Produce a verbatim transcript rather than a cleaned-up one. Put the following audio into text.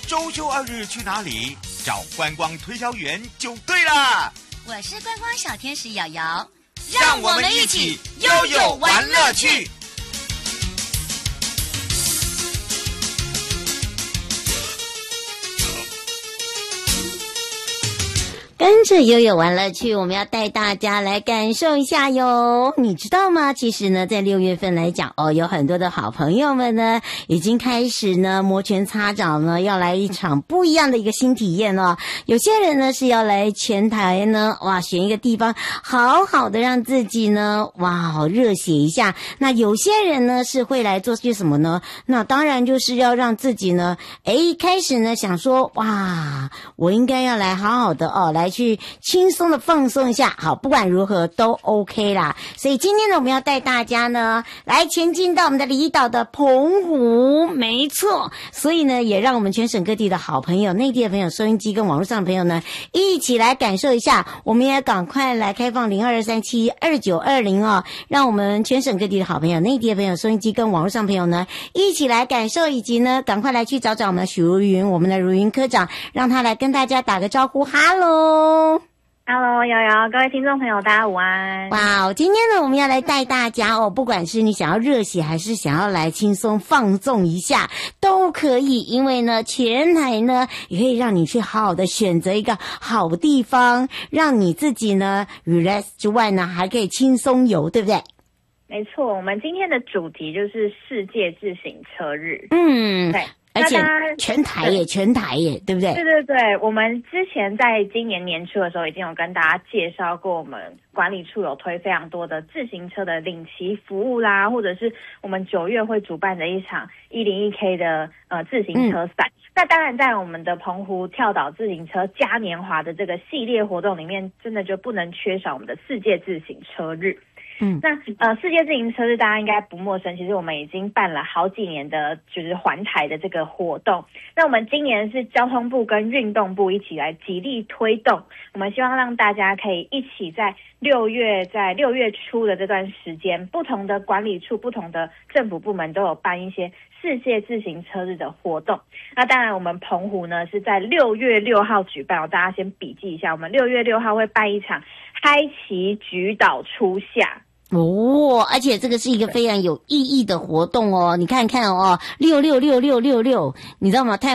周休二日去哪里？找观光推销员就对了。 我是观光小天使瑶瑶， 让我们一起悠悠玩乐趣。 跟着悠悠玩乐趣，我们要带大家来感受一下哟。你知道吗？其实呢，在六月份来讲哦，有很多的好朋友们呢，已经开始呢摩拳擦掌呢，要来一场不一样的一个新体验哦。有些人呢是要来全台呢，哇，选一个地方，好好的让自己呢，哇，热血一下。那有些人呢是会来做些什么呢？那当然就是要让自己呢，诶，开始呢想说，哇，我应该要来好好的哦，来去轻松的放松一下，好，不管如何都 OK 啦。所以今天呢，我们要带大家呢来前进到我们的离岛的澎湖，没错。所以呢，也让我们全省各地的好朋友、内地的朋友、收音机跟网络上的朋友呢，一起来感受一下。我们也赶快来开放零二二三七二九二零哦，让我们全省各地的好朋友、内地的朋友、收音机跟网络上的朋友呢，一起来感受，以及呢，赶快来去找找我们的许如云，我们的如云科长，让他来跟大家打个招呼，哈喽。 Hello， 瑶瑶，各位听众朋友，大家午安！ 哇，今天呢，我们要来带大家哦，不管是你想要热血，还是想要来轻松放纵一下，都可以。因为呢，全台呢也可以让你去好好的选择一个好地方，让你自己呢 relax 之外呢，还可以轻松游，对不对？ 没错，我们今天的主题就是世界自行车日。 嗯， 对。 而且全台耶，全台耶，对不对？ 对对对，我们之前在今年年初的时候，已经有跟大家介绍过，我们管理处有推非常多的自行车的领骑服务啦，或者是我们九月会主办的一场一零一 K 的呃自行车赛。嗯、那当然，在我们的澎湖跳岛自行车嘉年华的这个系列活动里面，真的就不能缺少我们的世界自行车日。嗯，那呃，世界自行车日大家应该不陌生，其实我们已经办了好几年的，就是环台的这个活动。那我们今年是交通部跟运动部一起来极力推动，我们希望让大家可以一起在六月，在六月初的这段时间，不同的管理处、不同的政府部门都有办一些世界自行车日的活动。那当然，我们澎湖呢是在六月六号举办哦，大家先笔记一下，我们六月六号会办一场嗨旗举岛初夏。 哦，而且这个是一个非常有意义的活动哦，你看看哦，六六六六六六，你知道吗？太